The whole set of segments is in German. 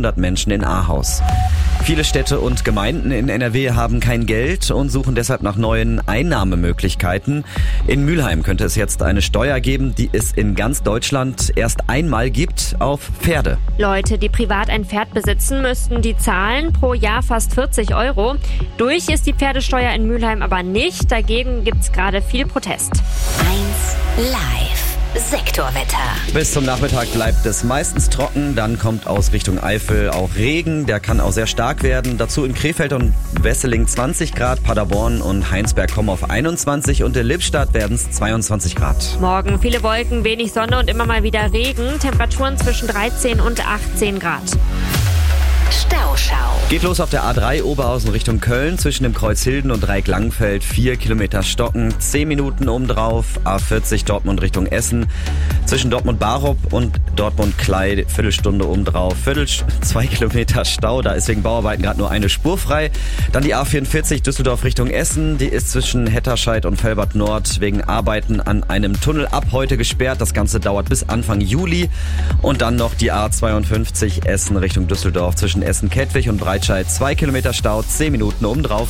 400 Menschen in Ahaus. Viele Städte und Gemeinden in NRW haben kein Geld und suchen deshalb nach neuen Einnahmemöglichkeiten. In Mülheim könnte es jetzt eine Steuer geben, die es in ganz Deutschland erst einmal gibt, auf Pferde. Leute, die privat ein Pferd besitzen, müssten die zahlen, pro Jahr fast 40 Euro. Durch ist die Pferdesteuer in Mülheim aber nicht. Dagegen gibt's gerade viel Protest. 1 Live. Sektorwetter. Bis zum Nachmittag bleibt es meistens trocken, dann kommt aus Richtung Eifel auch Regen, der kann auch sehr stark werden. Dazu in Krefeld und Wesseling 20 Grad, Paderborn und Heinsberg kommen auf 21 und in Lippstadt werden es 22 Grad. Morgen viele Wolken, wenig Sonne und immer mal wieder Regen. Temperaturen zwischen 13 und 18 Grad. Stauschau. Geht los auf der A3 Oberhausen Richtung Köln zwischen dem Kreuz Hilden und Dreieck-Langfeld. 4 Kilometer stocken, 10 Minuten obendrauf. A40 Dortmund Richtung Essen. Zwischen Dortmund-Barup und Dortmund-Klei, Viertelstunde obendrauf. 2 Kilometer Stau, da ist wegen Bauarbeiten gerade nur eine Spur frei. Dann die A44 Düsseldorf Richtung Essen. Die ist zwischen Hetterscheid und Velbert Nord wegen Arbeiten an einem Tunnel ab heute gesperrt. Das Ganze dauert bis Anfang Juli. Und dann noch die A52 Essen Richtung Düsseldorf zwischen Essen-Kettwig und Breitscheid. 2 Kilometer Stau, 10 Minuten obendrauf.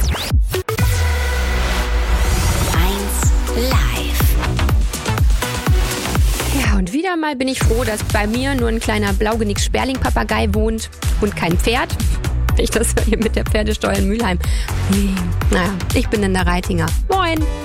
1 Live. Ja, und wieder mal bin ich froh, dass bei mir nur ein kleiner Blaugenick-Sperling-Papagei wohnt und kein Pferd. Ich das hier mit der Pferdesteuer in Mülheim. Naja, ich bin in der Reitinger. Moin!